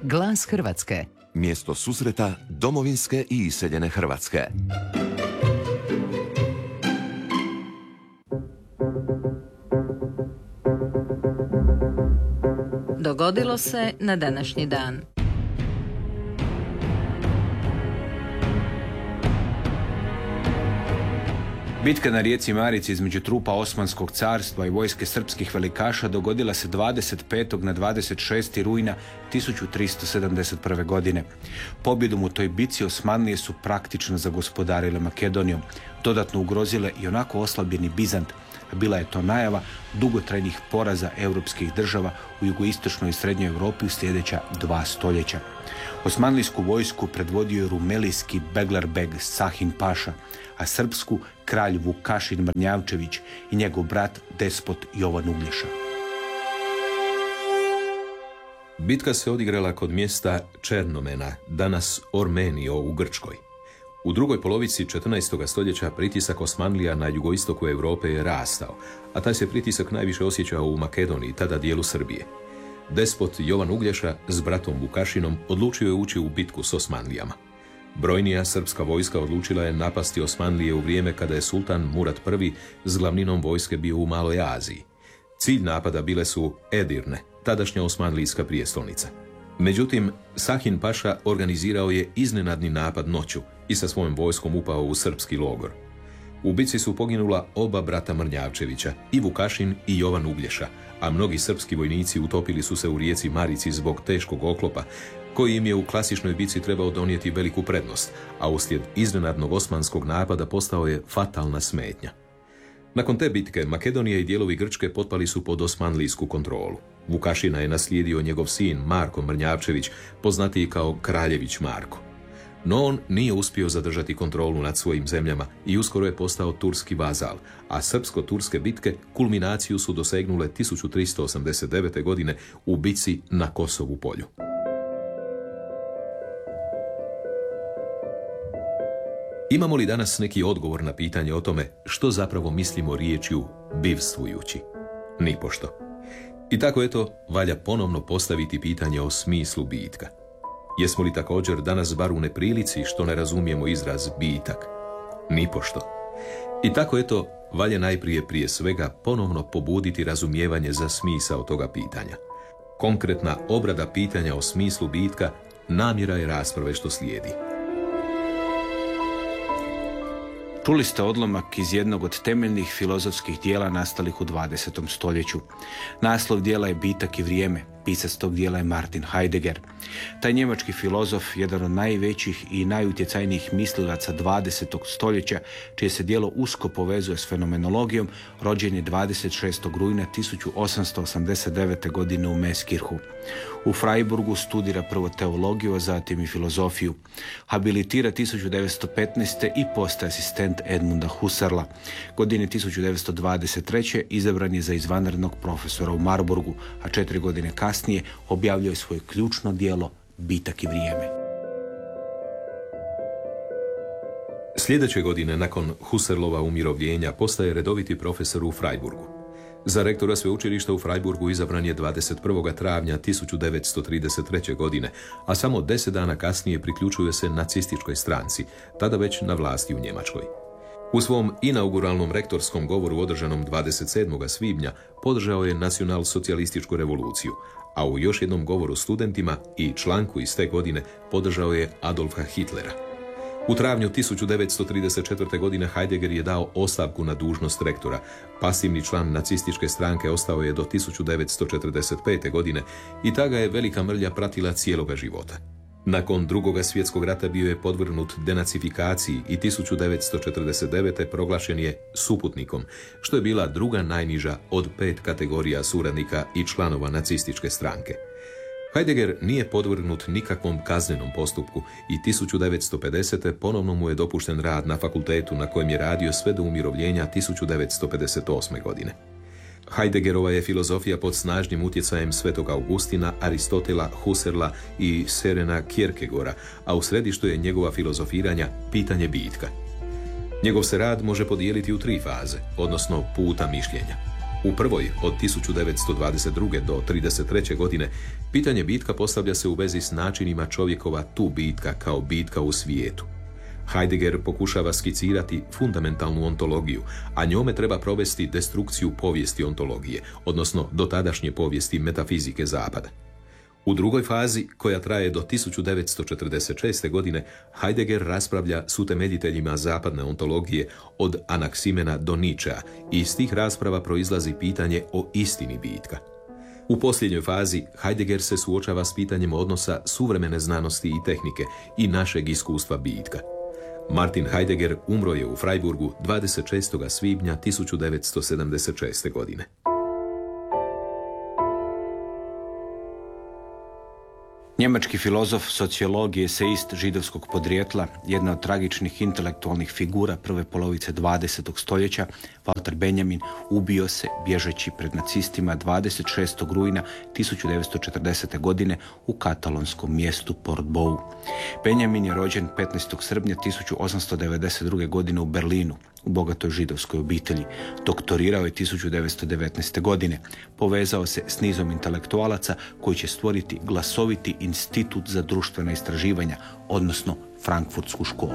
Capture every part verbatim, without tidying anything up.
Glas Hrvatske. Mjesto susreta domovinske i iseljene Hrvatske. Dogodilo se na današnji dan. Bitka na rijeci Marici između trupa Osmanskog carstva i vojske srpskih velikaša dogodila se dvadeset petog na dvadeset šesti rujna tisuću tristo sedamdeset prve. godine. Pobjedom u toj bitci Osmanlije su praktično zagospodarile Makedonijom, dodatno ugrozile i onako oslabljeni Bizant. Bila je to najava dugotrajnih poraza europskih država u jugoistočnoj i srednjoj Europi u sljedeća dva stoljeća. Osmanlijsku vojsku predvodio je rumelijski Beglerbeg Sahin Paša, a srpsku kralj Vukašin Mrnjavčević i njegov brat despot Jovan Uglješa. Bitka se odigrala kod mjesta Černomena, danas Ormenio u Grčkoj. U drugoj polovici četrnaestog. stoljeća pritisak Osmanlija na jugoistoku Europe je rastao, a taj se pritisak najviše osjećao u Makedoniji, tada dijelu Srbije. Despot Jovan Uglješa s bratom Vukašinom odlučio je ući u bitku s Osmanlijama. Brojnija srpska vojska odlučila je napasti Osmanlije u vrijeme kada je sultan Murat prvi s glavninom vojske bio u Maloj Aziji. Cilj napada bile su Edirne, tadašnja osmanlijska prijestolnica. Međutim, Sahin Paša organizirao je iznenadni napad noću i sa svojom vojskom upao u srpski logor. U bitci su poginula oba brata Mrnjavčevića, i Vukašin i Jovan Uglješa, a mnogi srpski vojnici utopili su se u rijeci Marici zbog teškog oklopa, koji im je u klasičnoj bitci trebao donijeti veliku prednost, a uslijed iznenadnog osmanskog napada postao je fatalna smetnja. Nakon te bitke, Makedonija i dijelovi Grčke potpali su pod osmanlijsku kontrolu. Vukašina je naslijedio njegov sin Marko Mrnjavčević, poznatiji kao Kraljević Marko. No on nije uspio zadržati kontrolu nad svojim zemljama i uskoro je postao turski vazal, a srpsko-turske bitke kulminaciju su dosegnule tisuću tristo osamdeset devete. godine u bitci na Kosovu polju. Imamo li danas neki odgovor na pitanje o tome što zapravo mislimo riječju bivstvujući? Nipošto. I tako eto, valja ponovno postaviti pitanje o smislu bitka. Jesmo li također danas bar u neprilici što ne razumijemo izraz bitak? Nipošto. I tako eto, valja najprije prije svega ponovno pobuditi razumijevanje za smisao toga pitanja. Konkretna obrada pitanja o smislu bitka namjera je rasprave što slijedi. Čuli ste odlomak iz jednog od temeljnih filozofskih dijela nastalih u dvadesetom. stoljeću. Naslov dijela je Bitak i vrijeme. Pisac tog dijela je Martin Heidegger. Taj njemački filozof, jedan od najvećih i najutjecajnijih mislilaca dvadesetog. stoljeća, čije se dijelo usko povezuje s fenomenologijom, rođen je dvadeset šestog rujna tisuću osamsto osamdeset devete. godine u Meskirhu. U Freiburgu studira prvo teologiju, a zatim i filozofiju. Habilitira tisuću devetsto petnaeste. i postaje asistent Edmunda Husserla. Godine tisuću devetsto dvadeset treće. izabran je za izvanrednog profesora u Marburgu, a četiri godine kasnije objavljuje svoje ključno djelo Bitak i vrijeme. Sljedeće godine, nakon Husserlova umirovljenja, postaje redoviti profesor u Freiburgu. Za rektora sveučilišta u Freiburgu izabran je dvadeset prvog travnja tisuću devetsto trideset treće. godine, a samo deset dana kasnije priključuje se nacističkoj stranci, tada već na vlasti u Njemačkoj. U svom inauguralnom rektorskom govoru održanom dvadeset sedmog svibnja podržao je nacionalsocijalističku revoluciju, a u još jednom govoru studentima i članku iz te godine podržao je Adolfa Hitlera. U travnju tisuću devetsto trideset četvrte. godine Heidegger je dao ostavku na dužnost rektora. Pasivni član nacističke stranke ostao je do tisuću devetsto četrdeset pete. godine i ta ga je velika mrlja pratila cijeloga života. Nakon Drugog svjetskog rata bio je podvrgnut denacifikaciji i tisuću devetsto četrdeset devete. proglašen je suputnikom, što je bila druga najniža od pet kategorija suradnika i članova nacističke stranke. Heidegger nije podvrgnut nikakvom kaznenom postupku i tisuću devetsto pedesete. ponovno mu je dopušten rad na fakultetu na kojem je radio sve do umirovljenja tisuću devetsto pedeset osme. godine. Heideggerova je filozofija pod snažnim utjecajem Svetog Augustina, Aristotela, Husserla i Sørena Kierkegaarda, a u središtu je njegova filozofiranja pitanje bitka. Njegov se rad može podijeliti u tri faze, odnosno puta mišljenja. U prvoj, od tisuću devetsto dvadeset druge do trideset treće godine, pitanje bitka postavlja se u vezi s načinima čovjekova tu bitka kao bitka u svijetu. Heidegger pokušava skicirati fundamentalnu ontologiju, a njome treba provesti destrukciju povijesti ontologije, odnosno dotadašnje povijesti metafizike zapada. U drugoj fazi, koja traje do tisuću devetsto četrdeset šeste. godine, Heidegger raspravlja s utemeljiteljima zapadne ontologije od Anaksimena do Nietzschea i iz tih rasprava proizlazi pitanje o istini bitka. U posljednjoj fazi Heidegger se suočava s pitanjem odnosa suvremene znanosti i tehnike i našeg iskustva bitka. Martin Heidegger umro je u Freiburgu dvadeset šestog svibnja tisuću devetsto sedamdeset šeste. godine. Njemački filozof, sociolog i eseist židovskog podrijetla, jedna od tragičnih intelektualnih figura prve polovice dvadesetog stoljeća, Walter Benjamin, ubio se bježeći pred nacistima dvadeset šestog rujna tisuću devetsto četrdesete. godine u katalonskom mjestu Port-Bou. Benjamin je rođen petnaestog srpnja tisuću osamsto devedeset druge. godine u Berlinu, u bogatoj židovskoj obitelji. Doktorirao je tisuću devetsto devetnaeste. godine. Povezao se s nizom intelektualaca koji će stvoriti glasoviti institut za društvena istraživanja, odnosno Frankfurtsku školu.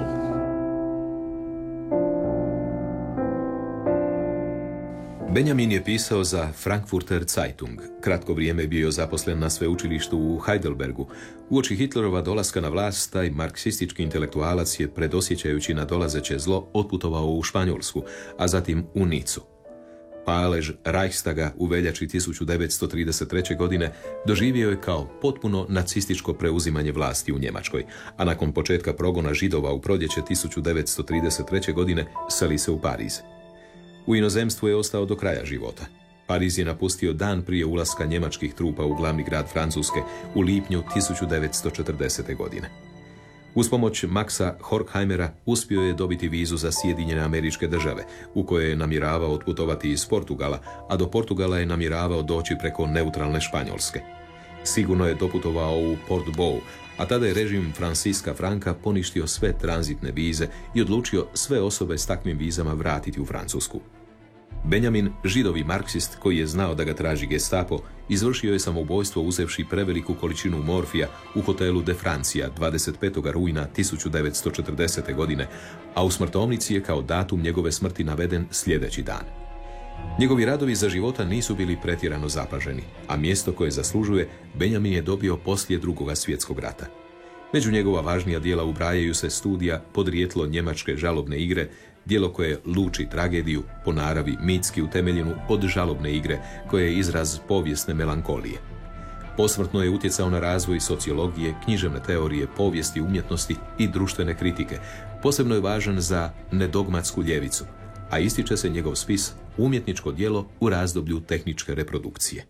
Benjamin je pisao za Frankfurter Zeitung. Kratko vrijeme bio zaposlen na sveučilištu u Heidelbergu. Uoči Hitlerova dolaska na vlast, taj marksistički intelektualac je, predosjećajući na dolazeće zlo, otputovao u Španjolsku, a zatim u Nicu. Palež Reichstaga u veljači tisuću devetsto trideset treće. godine doživio je kao potpuno nacističko preuzimanje vlasti u Njemačkoj, a nakon početka progona Židova u proljeće tisuću devetsto trideset treće. godine seli se u Pariz. U inozemstvu je ostao do kraja života. Pariz je napustio dan prije ulaska njemačkih trupa u glavni grad Francuske u lipnju tisuću devetsto četrdesete. godine. Uz pomoć Maxa Horkheimera uspio je dobiti vizu za Sjedinjene Američke Države, u koje je namjeravao otputovati iz Portugala, a do Portugala je namjeravao doći preko neutralne Španjolske. Sigurno je doputovao u Port-Bou, a tada je režim Franciska Franka poništio sve tranzitne vize i odlučio sve osobe s takvim vizama vratiti u Francusku. Benjamin, židovi marksist koji je znao da ga traži Gestapo, izvršio je samoubojstvo uzevši preveliku količinu morfija u hotelu De Francia dvadeset petog rujna tisuću devetsto četrdesete. godine, a u smrtovnici je kao datum njegove smrti naveden sljedeći dan. Njegovi radovi za života nisu bili pretjerano zapaženi, a mjesto koje zaslužuje Benjamin je dobio poslije Drugog svjetskog rata. Među njegova važnija djela ubrajaju se studija Podrijetlo njemačke žalobne igre, djelo koje luči tragediju, po naravi mitski utemeljenu od žalobne igre, koja je izraz povijesne melankolije. Posmrtno je utjecao na razvoj sociologije, književne teorije, povijesti umjetnosti i društvene kritike. Posebno je važan za nedogmatsku ljevicu, a ističe se njegov spis Umjetničko djelo u razdoblju tehničke reprodukcije.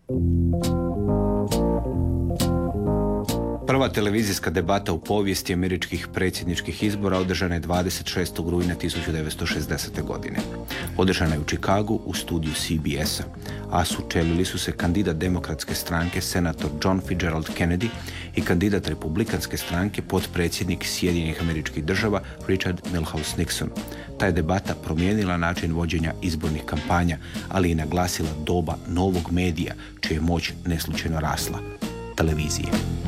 Prva televizijska debata u povijesti američkih predsjedničkih izbora održana je dvadeset šestog rujna tisuću devetsto šezdesete. godine. Održana je u Chicagu u studiju C B S-a, a sučelili su se kandidat demokratske stranke senator John Fitzgerald Kennedy i kandidat republikanske stranke potpredsjednik Sjedinjenih Američkih Država Richard Milhouse Nixon. Ta je debata promijenila način vođenja izbornih kampanja, ali i naglasila doba novog medija, čija je moć neslučajno rasla – televizije.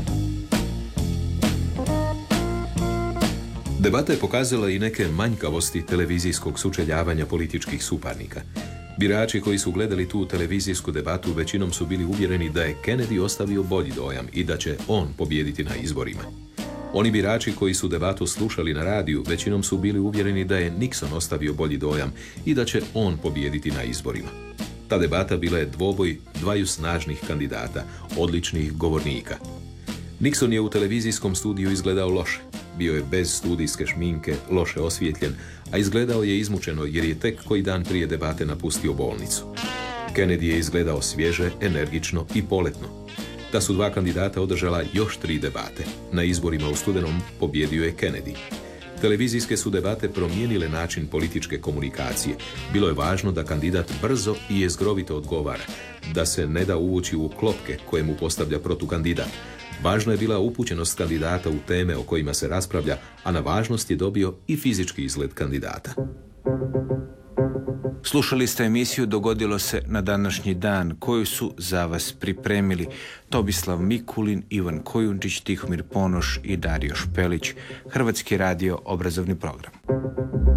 Debata je pokazala i neke manjkavosti televizijskog sučeljavanja političkih suparnika. Birači koji su gledali tu televizijsku debatu većinom su bili uvjereni da je Kennedy ostavio bolji dojam i da će on pobijediti na izborima. Oni birači koji su debatu slušali na radiju većinom su bili uvjereni da je Nixon ostavio bolji dojam i da će on pobijediti na izborima. Ta debata bila je dvoboj dvaju snažnih kandidata, odličnih govornika. Nixon je u televizijskom studiju izgledao loše. Bio je bez studijske šminke, loše osvijetljen, a izgledao je izmučeno jer je tek koji dan prije debate napustio bolnicu. Kennedy je izgledao svježe, energično i poletno. Ta su dva kandidata održala još tri debate. Na izborima u studenom pobjedio je Kennedy. Televizijske su debate promijenile način političke komunikacije. Bilo je važno da kandidat brzo i jezgrovito odgovara, da se ne da uvući u klopke koje mu postavlja protukandidat. Važna je bila upućenost kandidata u teme o kojima se raspravlja, a na važnost je dobio i fizički izgled kandidata. Slušali ste emisiju Dogodilo se na današnji dan, koju su za vas pripremili Tomislav Mikulin, Ivan Kojundžić, Tihomir Ponoš i Dario Špelić. Hrvatski radio obrazovni program.